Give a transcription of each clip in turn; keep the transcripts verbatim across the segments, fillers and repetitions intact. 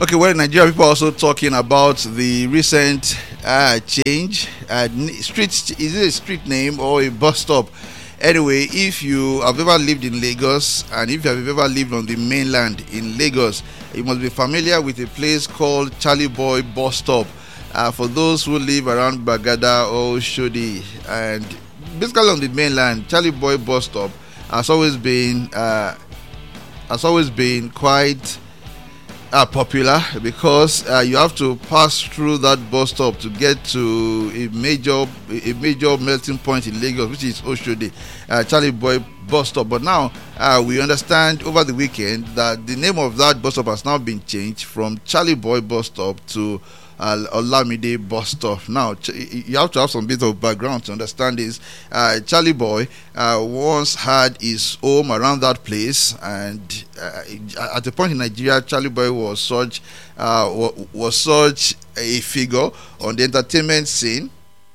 Okay, well, in Nigeria, people are also talking about the recent uh, change. Uh, n- street is it a street name or a bus stop? Anyway, if you have ever lived in Lagos and if you have ever lived on the mainland in Lagos, you must be familiar with a place called Charlie Boy Bus Stop. Uh, for those who live around Bagada or Shodi, and basically on the mainland, Charlie Boy Bus Stop has always been uh, has always been quite are popular because uh, you have to pass through that bus stop to get to a major a major melting point in Lagos, which is Oshodi, uh, Charlie Boy bus stop. But now uh, we understand over the weekend that the name of that bus stop has now been changed from Charlie Boy bus stop to uh, Olamide bus stop. Now ch- you have to have some bit of background to understand this. uh, Charlie Boy uh, once had his home around that place, and uh, at a point in Nigeria, Charlie Boy was such uh, was such a figure on the entertainment scene.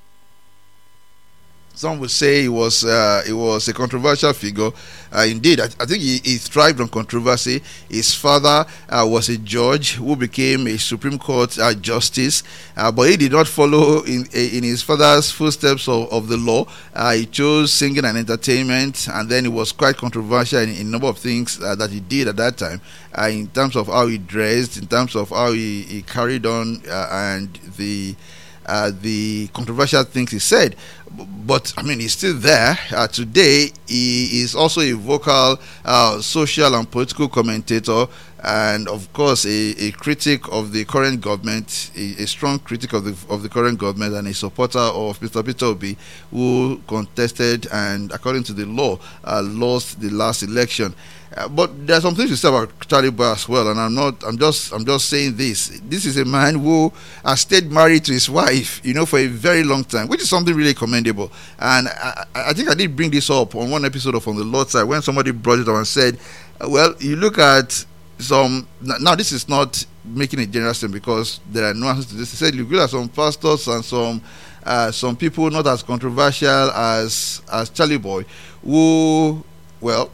Some would say he was uh, he was a controversial figure. Uh, indeed, I, I think he, he thrived on controversy. His father uh, was a judge who became a Supreme Court uh, justice, uh, but he did not follow in in his father's footsteps of, of the law. Uh, he chose singing and entertainment, and then he was quite controversial in, in a number of things uh, that he did at that time, uh, in terms of how he dressed, in terms of how he, he carried on, uh, and the Uh, the controversial things he said. But I mean, he's still there. Uh, today, he is also a vocal uh, social and political commentator, and of course, a, a critic of the current government, a, a strong critic of the of the current government, and a supporter of Mister Peter Obi, who contested and, according to the law, uh, lost the last election. Uh, but there's some things to say about Charlie Boy as well, and I'm not. I'm just. I'm just saying this. This is a man who has stayed married to his wife, you know, for a very long time, which is something really commendable. And I, I think I did bring this up on one episode of On the Lord's Side when somebody brought it up and said, "Well, you look at some now. This is not making a general statement because there are nuances to this." He said, "You look at some pastors and some uh, some people not as controversial as as Charlie Boy, who well."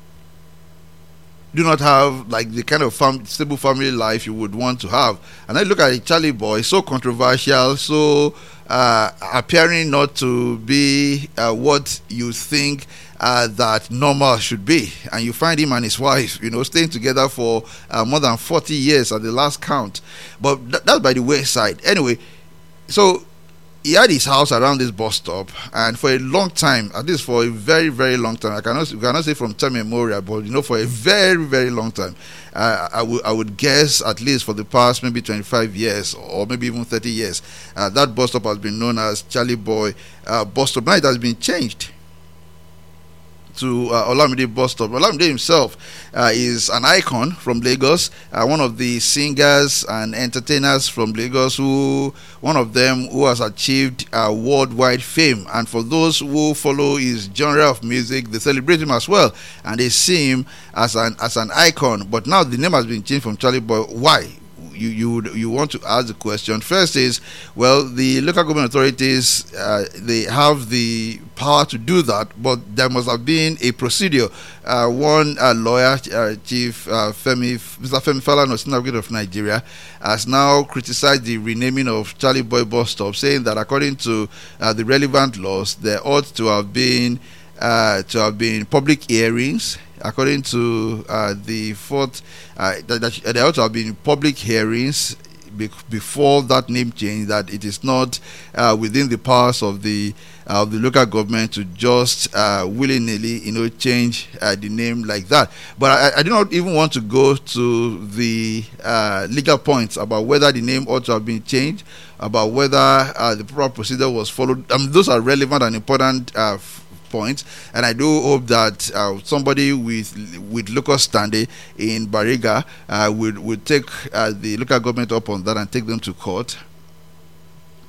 do not have like the kind of fam- stable family life you would want to have." And I look at a Charlie Boy, so controversial, so uh, appearing not to be uh, what you think uh, that normal should be. And you find him and his wife, you know, staying together for uh, more than forty years at the last count. But th- that's by the wayside. Anyway, so he had his house around this bus stop, and for a long time, at least for a very, very long time, I cannot, I cannot say from time memorial, but you know, for a very, very long time, uh, I would, I would guess at least for the past maybe twenty-five years or maybe even thirty years, uh, that bus stop has been known as Charlie Boy uh, bus stop. Now it has been changed to uh, Olamide bus stop. Olamide himself uh, is an icon from Lagos, uh, one of the singers and entertainers from Lagos, who one of them who has achieved uh, worldwide fame. And for those who follow his genre of music, they celebrate him as well, and they see him as an as an icon. But now the name has been changed from Charlie Boy. Why? You you would, you want to ask the question. First is, well, the local government authorities, uh, they have the power to do that, but there must have been a procedure. Uh, one uh, lawyer, uh, Chief uh, Femi, Mister Femi Falana, Senior Advocate of Nigeria, has now criticized the renaming of Charlie Boy bus stop, saying that according to uh, the relevant laws, there ought to have been uh, to have been public hearings. According to uh, the fourth, uh, that, that there ought to have been public hearings be- before that name change. That it is not uh, within the powers of the uh, of the local government to just uh, willy-nilly, you know, change uh, the name like that. But I, I do not even want to go to the uh, legal points about whether the name ought to have been changed, about whether uh, the proper procedure was followed. I mean, those are relevant and important Uh, points, and I do hope that uh, somebody with with local standing in Bariga uh, would would take uh, the local government up on that and take them to court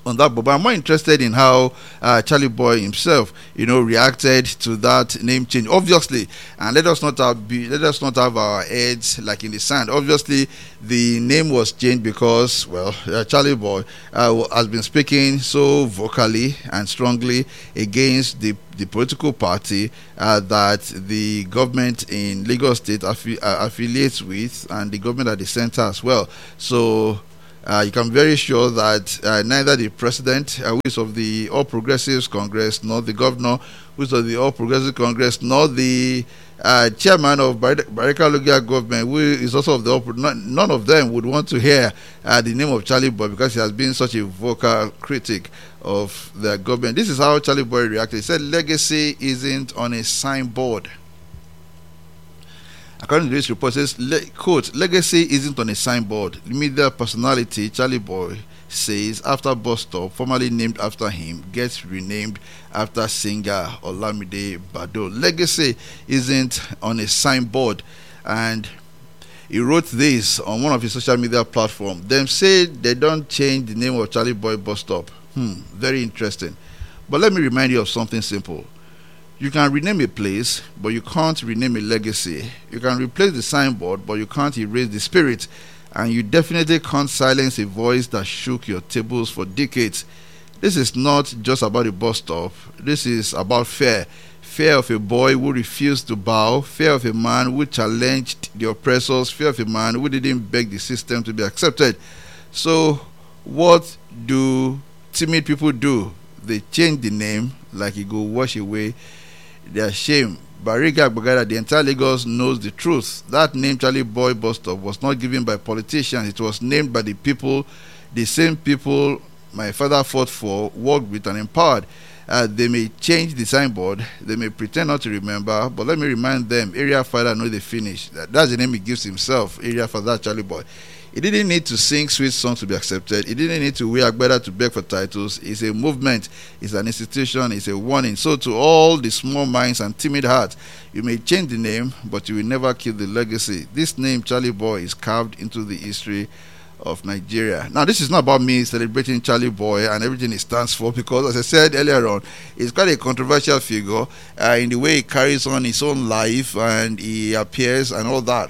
on that. But I'm more interested in how uh, Charlie Boy himself, you know, reacted to that name change. Obviously, and let us not have be, let us not have our heads like in the sand. Obviously, the name was changed because, well, uh, Charlie Boy uh, has been speaking so vocally and strongly against the the political party uh, that the government in Lagos State affi- uh, affiliates with, and the government at the center as well. So Uh, you can be very sure that uh, neither the president, uh, who is of the All Progressives Congress, nor the governor, who is of the All Progressives Congress, nor the uh, chairman of Bar- Barika Logia government, who is also of the All Pro- none of them would want to hear uh, the name of Charlie Boy, because he has been such a vocal critic of the government. This is how Charlie Boy reacted. He said, "Legacy isn't on a signboard." According to this report, it says, le- quote, "Legacy isn't on a signboard." The media personality Charlie Boy says after bus stop, formerly named after him, gets renamed after singer Olamide Bado. Legacy isn't on a signboard. And he wrote this on one of his social media platforms. Them say they don't change the name of Charlie Boy bus stop. Hmm, very interesting. But let me remind you of something simple. You can rename a place, but you can't rename a legacy. You can replace the signboard, but you can't erase the spirit. And you definitely can't silence a voice that shook your tables for decades. This is not just about a bus stop. This is about fear. Fear of a boy who refused to bow. Fear of a man who challenged the oppressors. Fear of a man who didn't beg the system to be accepted. So, what do timid people do? They change the name like you go wash away their shame. Bariga Gbagada, the entire Lagos knows the truth. That name Charlie Boy bus stop was not given by politicians. It was named by the people, the same people my father fought for, worked with, and empowered. Uh, they may change the signboard, they may pretend not to remember, but let me remind them, Area Father know they finish. That, that's the name he gives himself, Area Father Charlie Boy. He didn't need to sing sweet songs to be accepted. He didn't need to wear agbada to beg for titles. It's a movement. It's an institution. It's a warning. So to all the small minds and timid hearts, you may change the name, but you will never kill the legacy. This name, Charlie Boy, is carved into the history of Nigeria. Now, this is not about me celebrating Charlie Boy and everything he stands for, because, as I said earlier on, he's quite a controversial figure uh, in the way he carries on his own life and he appears and all that.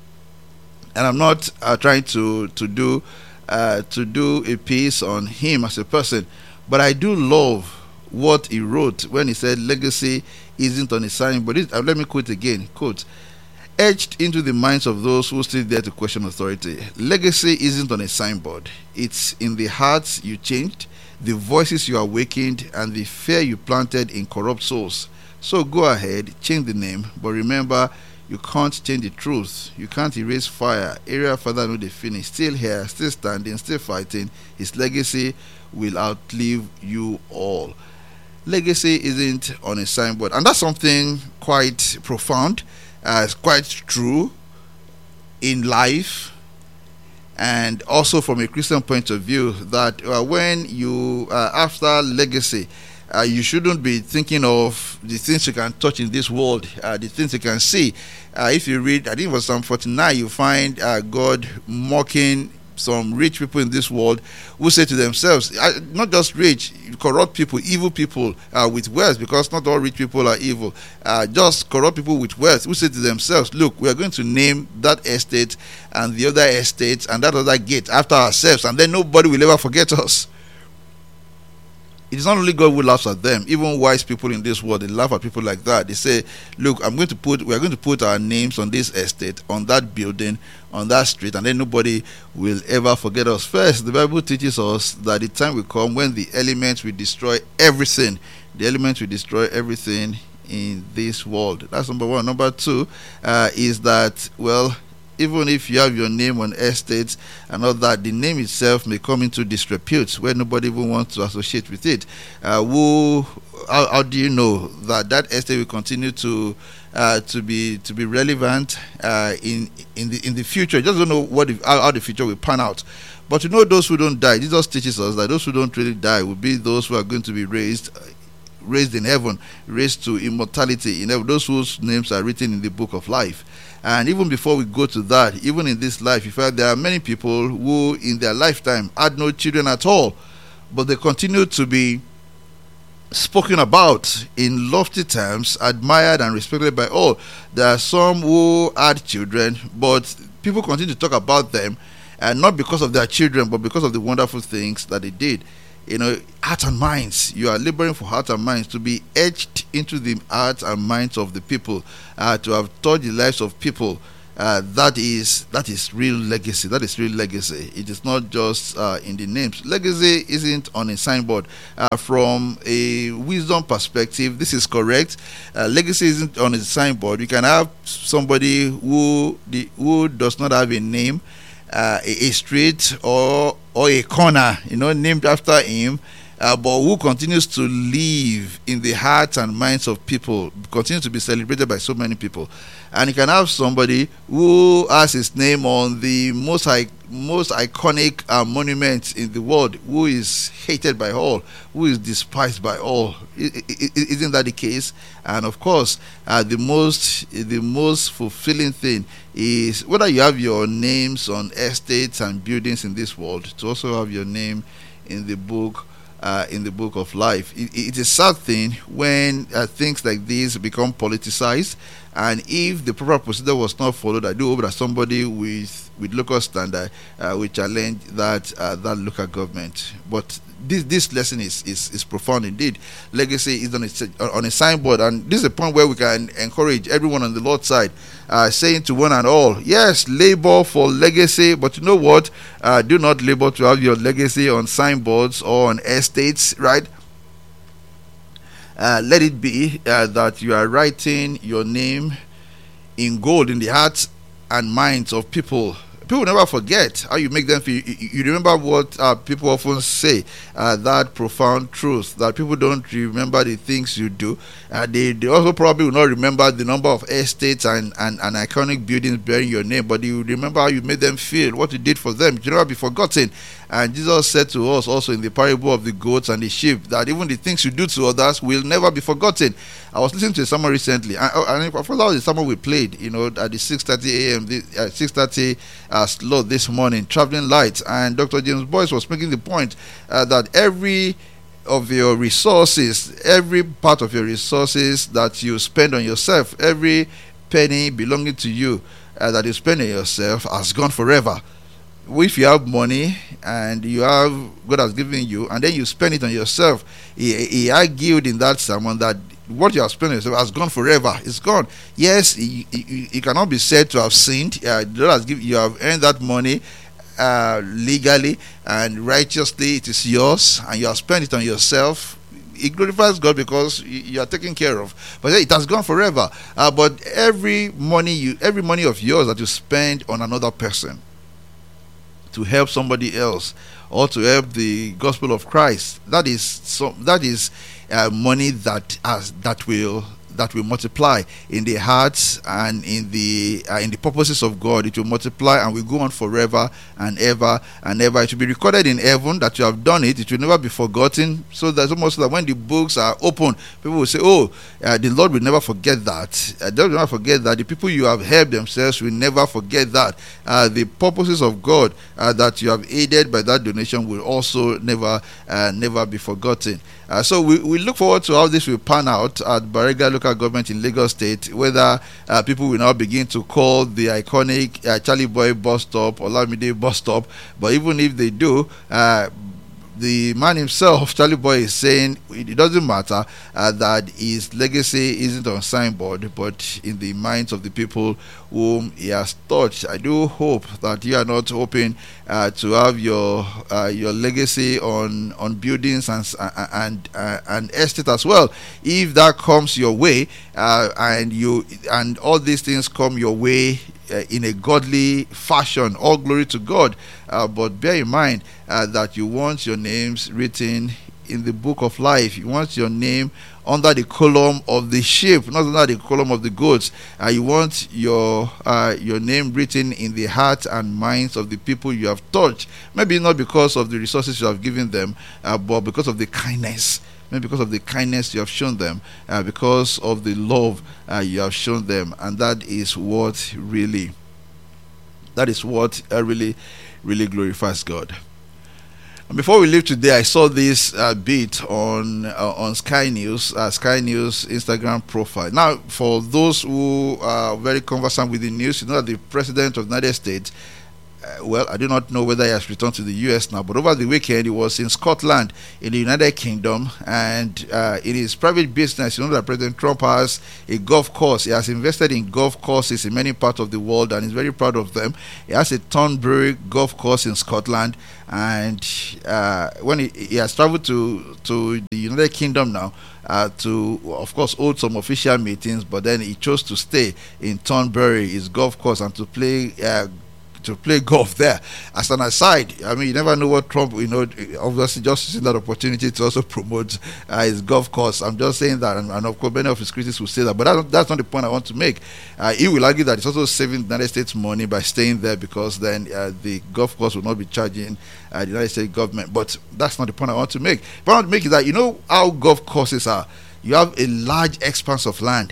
And I'm not uh, trying to to do uh, to do a piece on him as a person, but I do love what he wrote when he said legacy isn't on a sign. But it, uh, let me quote again. Quote: "Etched into the minds of those who still dare to question authority, legacy isn't on a signboard. It's in the hearts you changed, the voices you awakened, and the fear you planted in corrupt souls. So go ahead, change the name, but remember, you can't change the truth. You can't erase fire. Area Father know they finish. Still here, still standing, still fighting. His legacy will outlive you all." Legacy isn't on a signboard. And that's something quite profound. Uh, it's quite true in life. And also from a Christian point of view, that uh, when you, uh, after legacy, Uh, you shouldn't be thinking of the things you can touch in this world, uh, the things you can see. Uh, if you read, I think it was Psalm forty-nine, you find uh, God mocking some rich people in this world who say to themselves, uh, not just rich, corrupt people, evil people uh, with wealth, because not all rich people are evil, uh, just corrupt people with wealth who say to themselves, look, we are going to name that estate and the other estates and that other gate after ourselves, and then nobody will ever forget us. It is not only God who laughs at them. Even wise people in this world, they laugh at people like that. They say, look, I'm going to put, we are going to put our names on this estate, on that building, on that street, and then nobody will ever forget us. First, the Bible teaches us that the time will come when the elements will destroy everything. The elements will destroy everything in this world. That's number one. Number two uh, is that, well, even if you have your name on estates and all that, the name itself may come into disrepute where nobody even wants to associate with it. Uh, who, how, how do you know that that estate will continue to uh, to be to be relevant uh, in in the in the future? You just don't know what the, how, how the future will pan out. But you know, those who don't die, Jesus teaches us that those who don't really die will be those who are going to be raised. raised in heaven, raised to immortality in heaven, those whose names are written in the book of life. And even before we go to that, even in this life, you find there are many people who in their lifetime had no children at all, but they continue to be spoken about in lofty terms, admired and respected by all. There are some who had children, but people continue to talk about them, and not because of their children, but because of the wonderful things that they did. You know, heart and minds. You are laboring for heart and minds to be etched into the hearts and minds of the people, uh, to have touched the lives of people. Uh, that is that is real legacy. That is real legacy. It is not just uh, in the names. Legacy isn't on a signboard. Uh, from a wisdom perspective, this is correct. Uh, legacy isn't on a signboard. You can have somebody who the, who does not have a name, uh, a, a street or or a corner, you know, named after him. Uh, but who continues to live in the hearts and minds of people, continues to be celebrated by so many people. And you can have somebody who has his name on the most I- most iconic uh, monument in the world, who is hated by all, who is despised by all. I- I- isn't that the case? And of course, uh, the most the most fulfilling thing is whether you have your names on estates and buildings in this world, to also have your name in the book Uh, in the book of life. It, it's a sad thing when uh, things like this become politicized, and if the proper procedure was not followed, I do hope that somebody with with local standard uh, will challenge that uh, that local government. But this this lesson is is, is profound indeed. Legacy is on a, on a signboard, and this is a point where we can encourage everyone on the Lord's side, uh, saying to one and all, yes, labor for legacy, but you know what? Uh, do not labor to have your legacy on signboards or on estates, right? Uh, let it be uh, that you are writing your name in gold in the hearts and minds of people. People never forget how you make them feel. You, you remember what uh, people often say, uh, that profound truth, that people don't remember the things you do. Uh, they, they also probably will not remember the number of estates and, and, and iconic buildings bearing your name, but you remember how you made them feel, what you did for them. You never be forgotten. And Jesus said to us also in the parable of the goats and the sheep that even the things you do to others will never be forgotten. I was listening to a sermon recently, and, and I thought that was the sermon we played, you know, at the six thirty a.m. uh, six thirty uh, slot this morning, Traveling Lights, and Doctor James Boyce was making the point uh, that every of your resources, every part of your resources that you spend on yourself, every penny belonging to you uh, that you spend on yourself has gone forever. If you have money and you have, God has given you, and then you spend it on yourself, he, he argued in that sermon that what you have spent on yourself has gone forever. It's gone. Yes, it cannot be said to have sinned. Uh, God has given, you have earned that money uh, legally and righteously. It is yours, and you have spent it on yourself. It glorifies God because you are taken care of. But it has gone forever. Uh, but every money you, every money of yours that you spend on another person, to help somebody else or to help the gospel of Christ, that is so that is uh, money that has that will that will multiply in the hearts and in the uh, in the purposes of God. It will multiply and will go on forever and ever and ever. It will be recorded in heaven that you have done it. It will never be forgotten. So there's almost that when the books are open, people will say, oh, uh, the Lord will never forget that. Uh, they will never forget that. The people you have helped themselves will never forget that. Uh, the purposes of God uh, that you have aided by that donation will also never uh, never be forgotten. Uh, so we, we look forward to how this will pan out at Barega local government in Lagos State, whether uh, people will now begin to call the iconic uh, Charlie Boy bus stop Olamide bus stop. But even if they do, uh, the man himself, Charlie Boy, is saying it doesn't matter uh, that his legacy isn't on signboard, but in the minds of the people whom he has touched. I do hope that you are not hoping uh, to have your uh, your legacy on on buildings and and uh, and estate as well. If that comes your way, uh, and you and all these things come your way Uh, in a godly fashion, all glory to God. Uh, but bear in mind uh, that you want your names written in the book of life. You want your name under the column of the sheep, not under the column of the goats. Uh, you want your uh, your name written in the hearts and minds of the people you have touched. Maybe not because of the resources you have given them, uh, but because of the kindness. Maybe because of the kindness you have shown them, uh, because of the love uh, you have shown them, and that is what really, that is what uh, really, really glorifies God. Before we leave today, I saw this uh, bit on uh, on Sky News, uh, Sky News Instagram profile. Now, for those who are very conversant with the news, you know that the President of the United States, uh, well, I do not know whether he has returned to the U S now, but over the weekend he was in Scotland, in the United Kingdom, and uh, in his private business, you know that President Trump has a golf course. He has invested in golf courses in many parts of the world, and he's very proud of them. He has a Thornbury golf course in Scotland, and uh, when he, he has traveled to to the United Kingdom now, uh, to of course hold some official meetings, but then he chose to stay in Thornbury, his golf course, and to play uh, to play golf there. As an aside, I mean, you never know what Trump, you know, obviously just using that opportunity to also promote uh, his golf course. I'm just saying that, and, and of course many of his critics will say that, but that, that's not the point I want to make. Uh, he will argue that it's also saving the United States money by staying there, because then uh, the golf course will not be charging uh, the United States government. But that's not the point I want to make. The point I want to make is that, you know how golf courses are. You have a large expanse of land,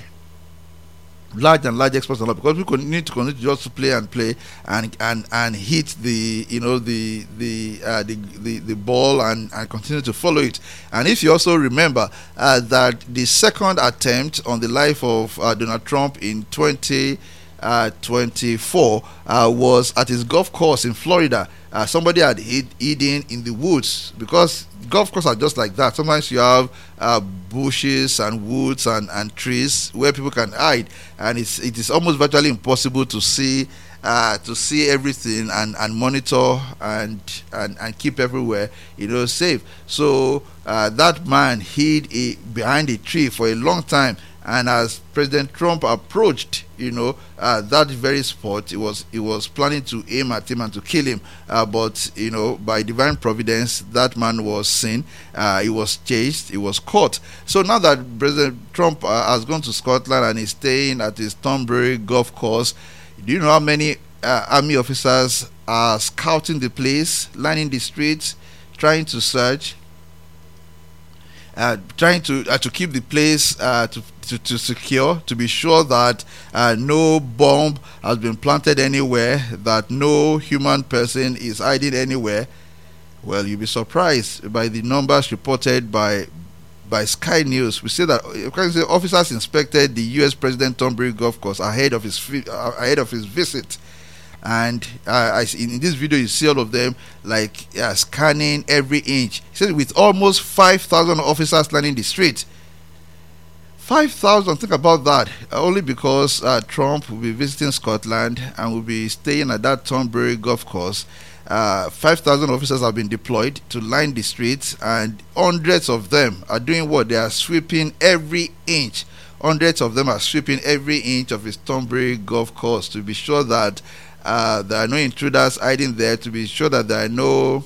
large and large expanse of land, because we need to continue just to play and play and and and hit the, you know, the the uh, the, the the ball, and and continue to follow it. And if you also remember uh, that the second attempt on the life of uh, Donald Trump in twenty twenty-four uh, was at his golf course in Florida. Uh, somebody had hid, hidden in the woods, because golf courses are just like that. Sometimes you have uh, bushes and woods and, and trees where people can hide, and it's it is almost virtually impossible to see uh, to see everything and, and monitor and, and and keep everywhere, you know, safe. So uh, that man hid a, behind a tree for a long time. And as President Trump approached, you know, uh, that very spot, he was he was planning to aim at him and to kill him. Uh, but, you know, by divine providence, that man was seen. Uh, he was chased. He was caught. So now that President Trump uh, has gone to Scotland and is staying at his Thornbury golf course, do you know how many uh, army officers are scouting the place, lining the streets, trying to search? Uh, trying to uh, to keep the place uh, to, to to secure, to be sure that uh, no bomb has been planted anywhere, that no human person is hiding anywhere. Well, you'll be surprised by the numbers reported by by Sky News. We say that officers inspected the U S President Thornbury golf course ahead of his uh, ahead of his visit. And uh, I, in, in this video, you see all of them like uh, scanning every inch. He said with almost five thousand officers lining the street. five thousand, think about that. Uh, only because uh, Trump will be visiting Scotland and will be staying at that Thornbury golf course. Uh, five thousand officers have been deployed to line the streets, and hundreds of them are doing what? They are sweeping every inch. Hundreds of them are sweeping every inch of his Thornbury golf course to be sure that Uh, there are no intruders hiding there, to be sure that there are no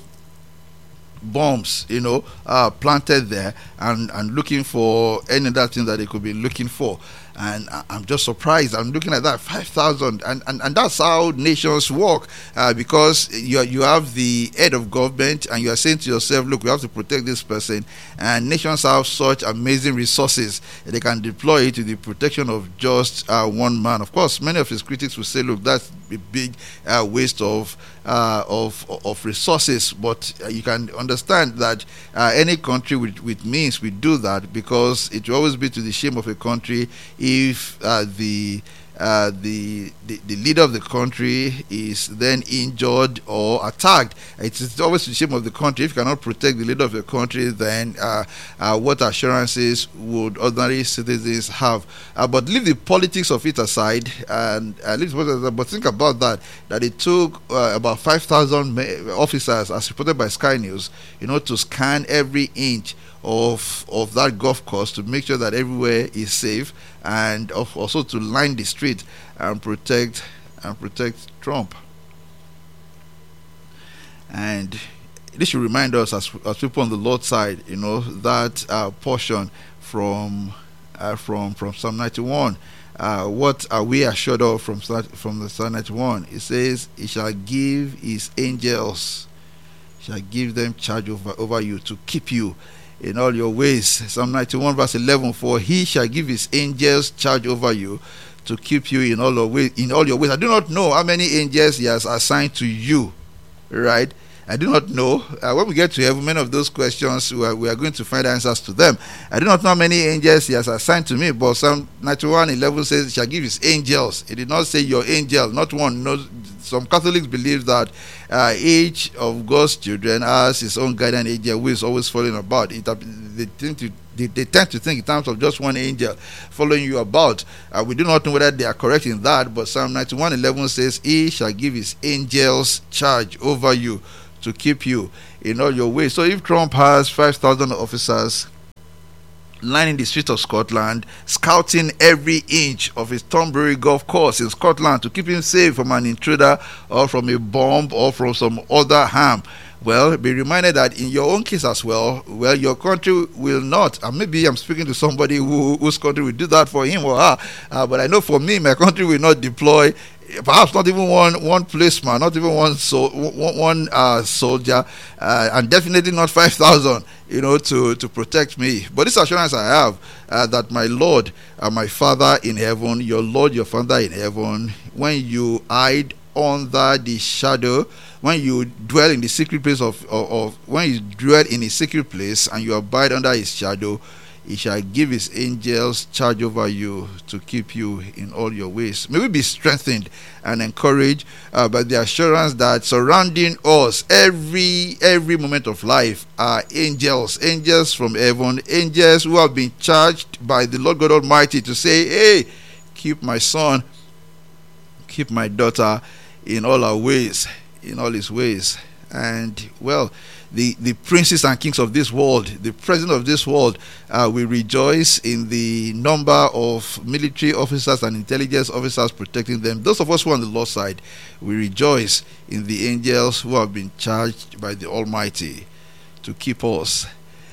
bombs, you know, uh, planted there, and, and looking for any other thing that they could be looking for. And I'm just surprised. I'm looking at that five thousand, and, and and that's how nations work. Uh, because you you have the head of government, and you are saying to yourself, look, we have to protect this person. And nations have such amazing resources, they can deploy it to the protection of just uh, one man. Of course, many of his critics will say, look, that's a big uh, waste of uh, of of resources. But uh, you can understand that uh, any country with with means will do that, because it will always be to the shame of a country if uh, the, uh, the the the leader of the country is then injured or attacked. It is always the shame of the country. If you cannot protect the leader of the country, then uh, uh, what assurances would ordinary citizens have? Uh, but leave the politics of it aside, and uh, leave the, but think about that. That it took uh, about five thousand officers, as reported by Sky News, you know, to scan every inch of of that golf course to make sure that everywhere is safe, and of also to line the street and protect and protect Trump. And this should remind us, as as people on the Lord's side, you know, that uh, portion from uh, from from Psalm ninety-one. Uh, what are we assured of from from the Psalm ninety-one? It says, "He shall give his angels, shall give them charge over over you, to keep you in all your ways." Psalm ninety-one verse eleven, "For he shall give his angels charge over you, to keep you in all your ways. In all your ways." I do not know how many angels he has assigned to you, right? I do not know. Uh, when we get to heaven, many of those questions, we are, we are going to find answers to them. I do not know how many angels he has assigned to me, but Psalm ninety-one eleven says, he shall give his angels. It did not say your angel, not one. No, some Catholics believe that uh, each of God's children has his own guardian angel who is always following about. It, they, tend to, they, they tend to think in terms of just one angel following you about. Uh, we do not know whether they are correct in that, but Psalm ninety-one eleven says, he shall give his angels charge over you to keep you in all your ways. So if Trump has five thousand officers lining the streets of Scotland, scouting every inch of his Thornbury golf course in Scotland to keep him safe from an intruder or from a bomb or from some other harm, well, be reminded that in your own case as well, well, your country will not, and maybe I'm speaking to somebody who, whose country will do that for him or her, uh, but I know for me, my country will not deploy perhaps not even one one policeman, not even one so one, one uh, soldier, uh, and definitely not five thousand, you know, to to protect me. But this assurance I have, uh, that my Lord, uh, my Father in heaven, your Lord, your Father in heaven, when you hide under the shadow, when you dwell in the secret place of, of, of when you dwell in a secret place and you abide under his shadow, he shall give his angels charge over you to keep you in all your ways. May we be strengthened and encouraged uh, by the assurance that surrounding us every every moment of life are angels, angels from heaven, angels who have been charged by the Lord God Almighty to say, hey, keep my son, keep my daughter in all our ways, in all his ways. And well, the the princes and kings of this world, the president of this world, uh, will rejoice in the number of military officers and intelligence officers protecting them. Those of us who are on the Lord's side, we rejoice in the angels who have been charged by the Almighty to keep us,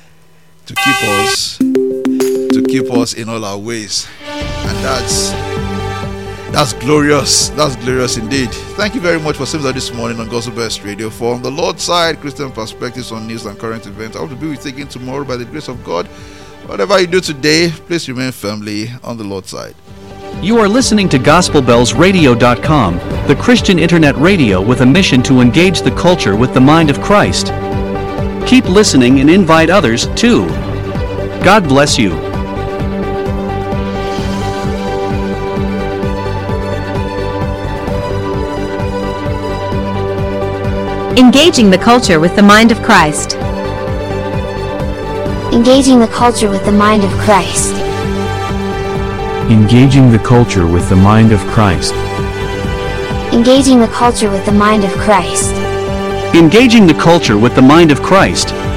to keep us, to keep us in all our ways. And that's That's glorious. That's glorious indeed. Thank you very much for sitting with us this morning on Gospel Best Radio for On the Lord's Side, Christian Perspectives on News and Current Events. I hope to be with you again tomorrow by the grace of God. Whatever you do today, please remain firmly on the Lord's side. You are listening to Gospel Bells Radio dot com, the Christian internet radio with a mission to engage the culture with the mind of Christ. Keep listening and invite others, too. God bless you. Engaging the culture with the mind of Christ. Engaging the culture with the mind of Christ. Engaging the culture with the mind of Christ. Engaging the culture with the mind of Christ. Engaging the culture with the mind of Christ.